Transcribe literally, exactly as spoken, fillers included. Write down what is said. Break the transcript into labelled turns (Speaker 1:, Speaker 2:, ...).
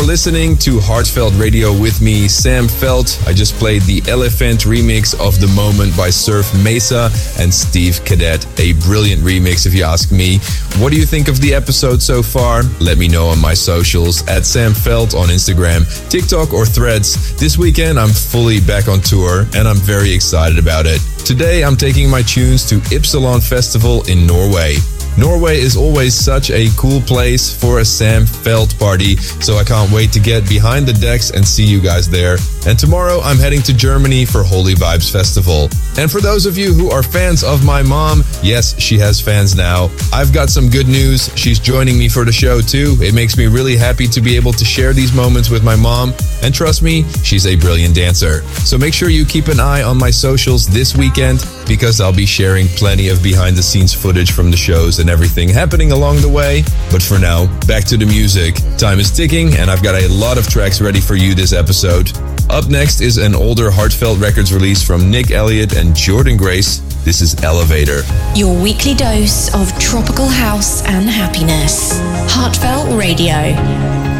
Speaker 1: listening to Heartfelt Radio with me, Sam Felt. I just played the Elephant remix of The Moment by Surf Mesa and Steve Cadet. A brilliant remix if you ask me. What do you think of the episode so far? Let me know on my socials at Sam Felt on Instagram, TikTok or Threads. This weekend I'm fully back on tour and I'm very excited about it. Today I'm taking my tunes to Ypsilon Festival in Norway. Norway is always such a cool place for a Sam Felt party, so I can't wait to get behind the decks and see you guys there. And tomorrow I'm heading to Germany for Holy Vibes Festival. And for those of you who are fans of my mom, yes, she has fans now. I've got some good news. She's joining me for the show too. It makes me really happy to be able to share these moments with my mom. And trust me, she's a brilliant dancer. So make sure you keep an eye on my socials this weekend, because I'll be sharing plenty of behind the scenes footage from the shows and everything happening along the way. But for now, back to the music. Time is ticking and I've got a lot of tracks ready for you this episode. Up next is an older Heartfelt Records release from Nick Elliott and Jordan Grace. This is Elevator.
Speaker 2: Your weekly dose of tropical house and happiness. Heartfelt Radio.